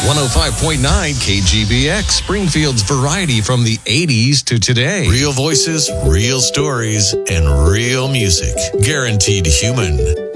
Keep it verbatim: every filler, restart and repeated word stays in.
one oh five point nine K G B X, Springfield's variety from the eighties to today. Real voices, real stories, and real music. Guaranteed human.